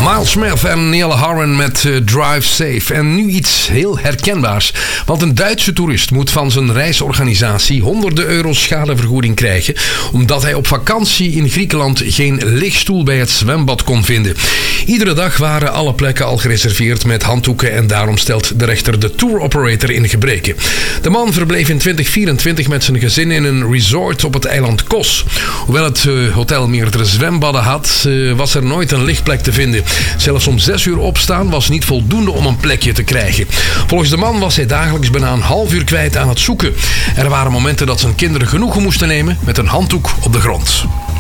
Miles Smith en Neil Horan met Drive Safe. En nu iets heel herkenbaars. Want een Duitse toerist moet van zijn reisorganisatie honderden euro's schadevergoeding krijgen, omdat hij op vakantie in Griekenland geen lichtstoel bij het zwembad kon vinden. Iedere dag waren alle plekken al gereserveerd met handdoeken en daarom stelt de rechter de tour operator in gebreke. De man verbleef in 2024 met zijn gezin in een resort op het eiland Kos. Hoewel het hotel meerdere zwembadden had, was er nooit een lichtplek te vinden. Zelfs om 6 uur opstaan was niet voldoende om een plekje te krijgen. Volgens de man was hij dagelijks bijna een half uur kwijt aan het zoeken. Er waren momenten dat zijn kinderen genoegen moesten nemen met een handdoek op de grond.